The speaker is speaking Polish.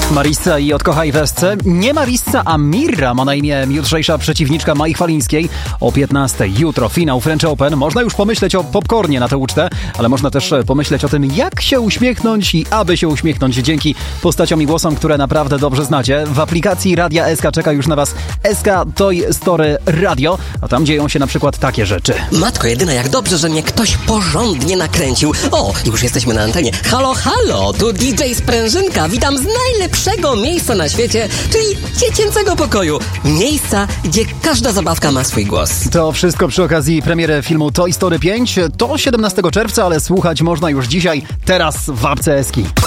Marissa i Odkochaj Wesce. Nie Marissa, a Mirra ma na imię jutrzejsza przeciwniczka Mai Chwalińskiej. O 15 jutro finał French Open. Można już pomyśleć o popcornie na tę ucztę, ale można też pomyśleć o tym, jak się uśmiechnąć i aby się uśmiechnąć dzięki postaciom i głosom, które naprawdę dobrze znacie. W aplikacji Radia SK czeka już na Was SK Toy Story Radio, a tam dzieją się na przykład takie rzeczy. Matko jedyna, jak dobrze, że mnie ktoś porządnie nakręcił. O, już jesteśmy na antenie. Halo, halo, tu DJ Sprężynka. Witam z najlepszego miejsca na świecie, czyli dziecięcego pokoju. Miejsca, gdzie każda zabawka ma swój głos. To wszystko przy okazji premiery filmu Toy Story 5. To 17 czerwca, ale słuchać można już dzisiaj, teraz w apce Eski.